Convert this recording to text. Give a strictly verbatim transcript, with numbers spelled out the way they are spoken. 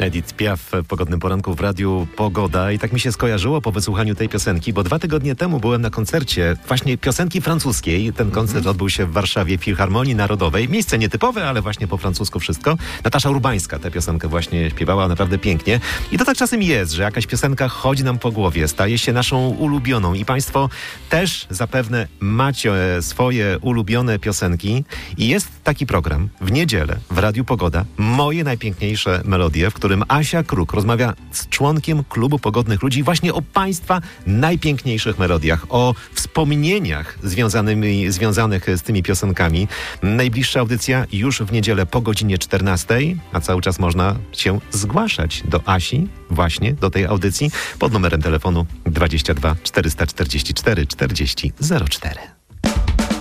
Edith Piaf w Pogodnym Poranku w Radiu Pogoda i tak mi się skojarzyło po wysłuchaniu tej piosenki, bo dwa tygodnie temu byłem na koncercie właśnie piosenki francuskiej. Ten koncert mm-hmm. odbył się w Warszawie w Filharmonii Narodowej. Miejsce nietypowe, ale właśnie po francusku wszystko. Natasza Urbańska tę piosenkę właśnie śpiewała naprawdę pięknie. I to tak czasem jest, że jakaś piosenka chodzi nam po głowie, staje się naszą ulubioną i Państwo też zapewne macie swoje ulubione piosenki i jest taki program w niedzielę w Radiu Pogoda, Moje najpiękniejsze melodie, w którym Asia Kruk rozmawia z członkiem Klubu Pogodnych Ludzi właśnie o Państwa najpiękniejszych melodiach, o wspomnieniach związanymi, związanych z tymi piosenkami. Najbliższa audycja już w niedzielę po godzinie czternastej, a cały czas można się zgłaszać do Asi właśnie do tej audycji pod numerem telefonu dwadzieścia dwa czterysta czterdzieści cztery czterdzieści zero cztery.